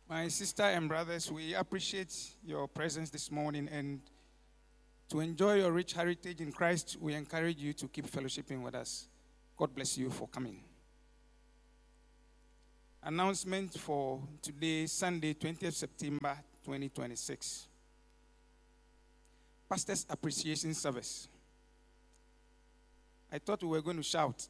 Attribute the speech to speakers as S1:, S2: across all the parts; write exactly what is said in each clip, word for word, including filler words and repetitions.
S1: My sister and brothers, we appreciate your presence this morning, and to enjoy your rich heritage in Christ, we encourage you to keep fellowshipping with us. God bless you for coming. Announcement for today, Sunday, twentieth September twenty twenty-six. Pastor's Appreciation Service. I thought we were going to shout.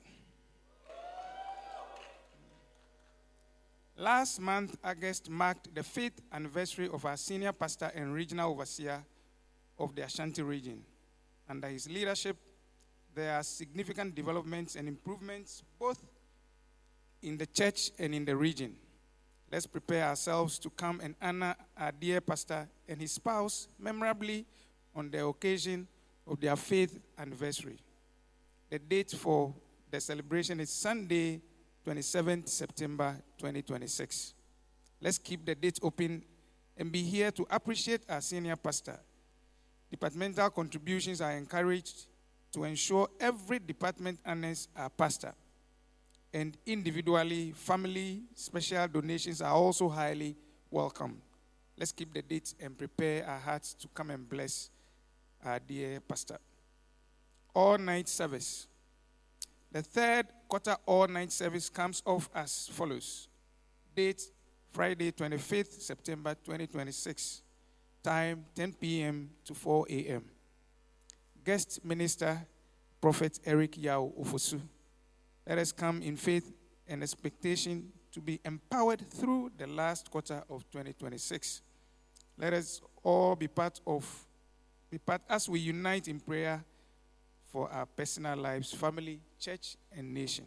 S1: Last month, August marked the fifth anniversary of our senior pastor and regional overseer of the Ashanti region. Under his leadership, there are significant developments and improvements both in the church and in the region. Let's prepare ourselves to come and honor our dear pastor and his spouse memorably on the occasion of their fifth anniversary. The date for the celebration is Sunday, twenty-seventh September twenty twenty-six. Let's keep the date open and be here to appreciate our senior pastor. Departmental contributions are encouraged to ensure every department honors our pastor. And individually, family, special donations are also highly welcome. Let's keep the date and prepare our hearts to come and bless our dear pastor. All-night service. The third quarter all-night service comes off as follows. Date, Friday, twenty-fifth September twenty twenty-six. Time, ten p.m. to four a.m. Guest minister, Prophet Eric Yao Ofosu. Let us come in faith and expectation to be empowered through the last quarter of twenty twenty-six. Let us all be part of, be part as we unite in prayer for our personal lives, family, church, and nation.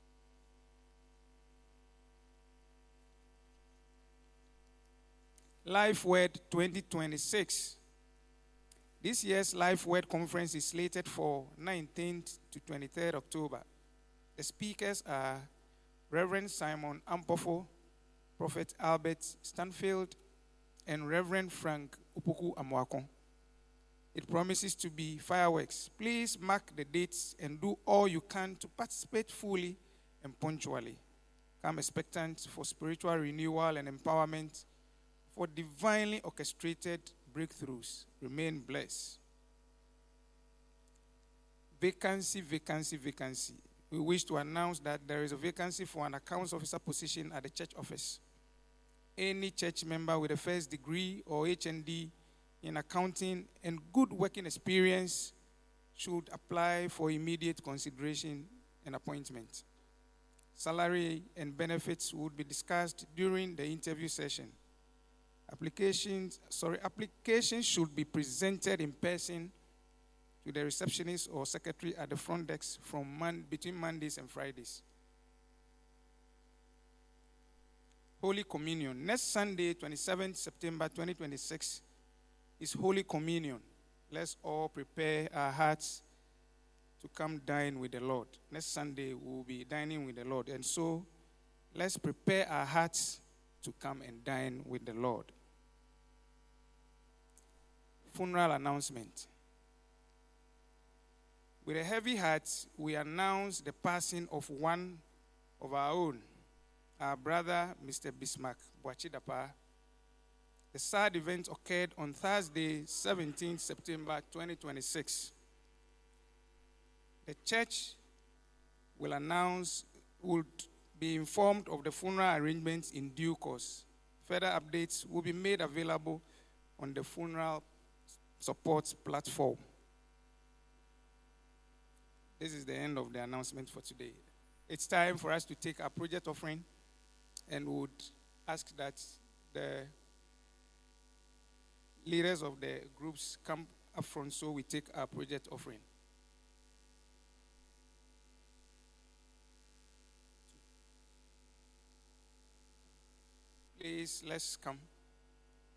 S1: Life Word twenty twenty-six. This year's Life Word conference is slated for nineteenth to twenty-third October. The speakers are Reverend Simon Ampofo, Prophet Albert Stanfield, and Reverend Frank Upuku Amwakon. It promises to be fireworks. Please mark the dates and do all you can to participate fully and punctually. Come expectant for spiritual renewal and empowerment, for divinely orchestrated breakthroughs. Remain blessed. Vacancy, vacancy, vacancy. We wish to announce that there is a vacancy for an accounts officer position at the church office. Any church member with a first degree or H N D in accounting and good working experience should apply for immediate consideration and appointment. Salary and benefits would be discussed during the interview session. Applications, sorry, applications should be presented in person to the receptionist or secretary at the front desk from mon- between Mondays and Fridays. Holy Communion. Next Sunday, twenty-seventh September twenty twenty-six, is Holy Communion. Let's all prepare our hearts to come dine with the Lord. Next Sunday, we will be dining with the Lord. And so, let's prepare our hearts to come and dine with the Lord. Funeral announcement. With a heavy heart, we announce the passing of one of our own, our brother, Mister Bismarck Boachidapa. The sad event occurred on Thursday, seventeenth September twenty twenty-six. The church will announce, would be informed of the funeral arrangements in due course. Further updates will be made available on the funeral support platform. This is the end of the announcement for today. It's time for us to take our project offering, and would ask that the leaders of the groups come up front so we take our project offering. Please, let's come.